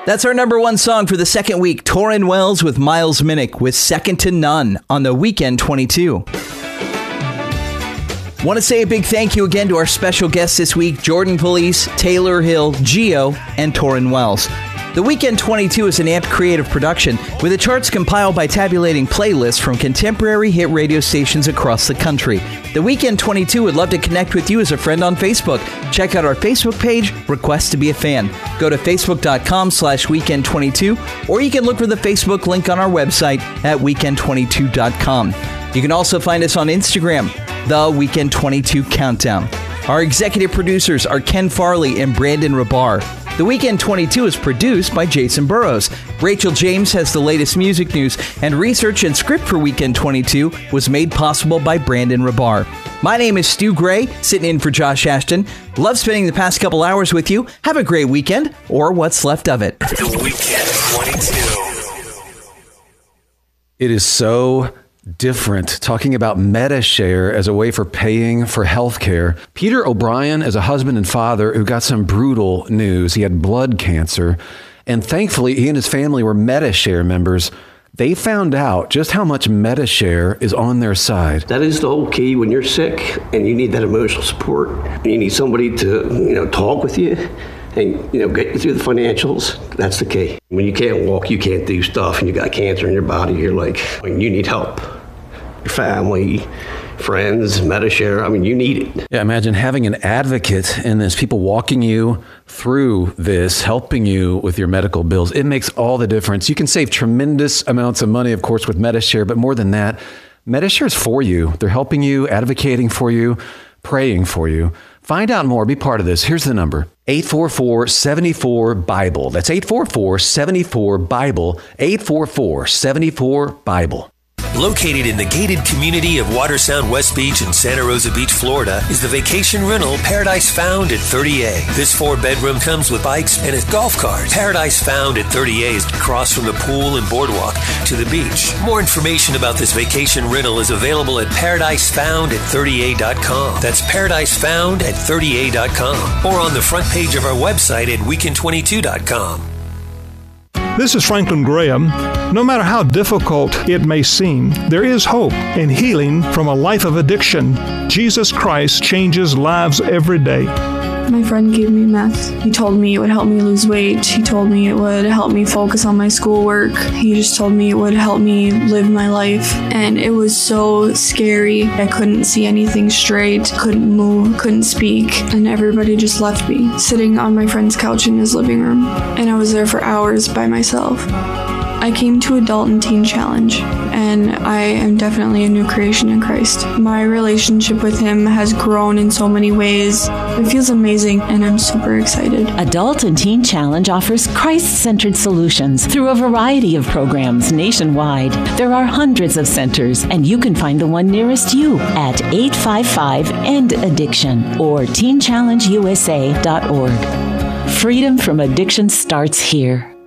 That's our number one song for the second week, Tauren Wells with Miles Minnick with Second to None on the Weekend 22. Want to say a big thank you again to our special guests this week, Jordan Police, Taylor Hill, Geo, and Tauren Wells. The Weekend 22 is an AMP creative production with the charts compiled by tabulating playlists from contemporary hit radio stations across the country. The Weekend 22 would love to connect with you as a friend on Facebook. Check out our Facebook page, Request to be a Fan. Go to facebook.com/weekend22, or you can look for the Facebook link on our website at weekend22.com. You can also find us on Instagram, The Weekend 22 Countdown. Our executive producers are Ken Farley and Brandon Rabar. The Weekend 22 is produced by Jason Burrows. Rachel James has the latest music news, and research and script for Weekend 22 was made possible by Brandon Rabar. My name is Stu Gray, sitting in for Josh Ashton. Love spending the past couple hours with you. Have a great weekend, or what's left of it. The Weekend 22. It is so different talking about MediShare as a way for paying for healthcare. Peter O'Brien is a husband and father who got some brutal news. He had blood cancer, and thankfully he and his family were MediShare members. They found out just how much MediShare is on their side. That is the whole key when you're sick and you need that emotional support. You need somebody to, talk with you and, get you through the financials. That's the key. When you can't walk, you can't do stuff, and you got cancer in your body, you're like, you need help. Your family, friends, MediShare, you need it. Yeah, imagine having an advocate in this, people walking you through this, helping you with your medical bills. It makes all the difference. You can save tremendous amounts of money, of course, with MediShare, but more than that, MediShare is for you. They're helping you, advocating for you, praying for you. Find out more. Be part of this. Here's the number. 844-74-BIBLE. That's 844-74-BIBLE. 844-74-BIBLE. Located in the gated community of Watersound West Beach in Santa Rosa Beach, Florida, is the vacation rental Paradise Found at 30A. This 4-bedroom comes with bikes and a golf cart. Paradise Found at 30A is across from the pool and boardwalk to the beach. More information about this vacation rental is available at paradisefound@30a.com. That's paradisefound@30a.com, or on the front page of our website at weekend22.com. This is Franklin Graham. No matter how difficult it may seem, there is hope and healing from a life of addiction. Jesus Christ changes lives every day. My friend gave me meth. He told me it would help me lose weight. He told me it would help me focus on my schoolwork. He just told me it would help me live my life. And it was so scary. I couldn't see anything straight, couldn't move, couldn't speak. And everybody just left me, sitting on my friend's couch in his living room. And I was there for hours by myself. I came to Adult and Teen Challenge, and I am definitely a new creation in Christ. My relationship with Him has grown in so many ways. It feels amazing, and I'm super excited. Adult and Teen Challenge offers Christ-centered solutions through a variety of programs nationwide. There are hundreds of centers, and you can find the one nearest you at 855-END-ADDICTION or teenchallengeusa.org. Freedom from addiction starts here.